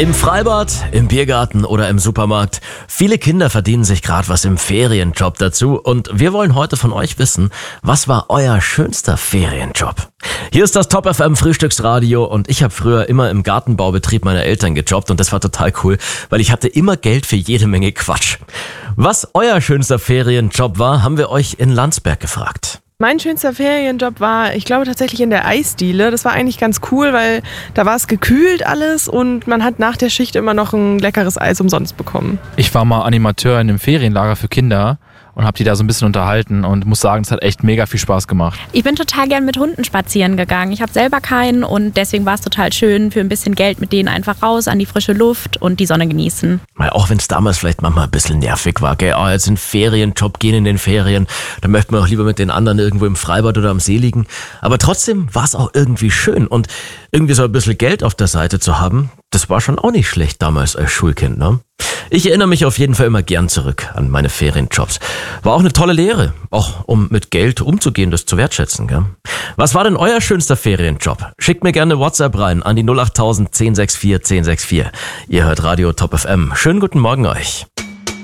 Im Freibad, im Biergarten oder im Supermarkt. Viele Kinder verdienen sich gerade was im Ferienjob dazu. Und wir wollen heute von euch wissen, was war euer schönster Ferienjob? Hier ist das Top FM Frühstücksradio und ich habe früher immer im Gartenbaubetrieb meiner Eltern gejobbt und das war total cool, weil ich hatte immer Geld für jede Menge Quatsch. Was euer schönster Ferienjob war, haben wir euch in Landsberg gefragt. Mein schönster Ferienjob war, ich glaube, tatsächlich in der Eisdiele. Das war eigentlich ganz cool, weil da war es gekühlt alles und man hat nach der Schicht immer noch ein leckeres Eis umsonst bekommen. Ich war mal Animateur in einem Ferienlager für Kinder und habe die da so ein bisschen unterhalten und muss sagen, es hat echt mega viel Spaß gemacht. Ich bin total gern mit Hunden spazieren gegangen. Ich habe selber keinen und deswegen war es total schön, für ein bisschen Geld mit denen einfach raus an die frische Luft und die Sonne genießen. Auch wenn es damals vielleicht manchmal ein bisschen nervig war, gell? Jetzt ein Ferienjob, gehen in den Ferien, dann möchte man auch lieber mit den anderen irgendwo im Freibad oder am See liegen. Aber trotzdem war es auch irgendwie schön und irgendwie so ein bisschen Geld auf der Seite zu haben, das war schon auch nicht schlecht damals als Schulkind, ne? Ich erinnere mich auf jeden Fall immer gern zurück an meine Ferienjobs. War auch eine tolle Lehre, auch um mit Geld umzugehen, das zu wertschätzen, gell? Was war denn euer schönster Ferienjob? Schickt mir gerne WhatsApp rein an die 08000 1064 1064. Ihr hört Radio Top FM. Schönen guten Morgen euch.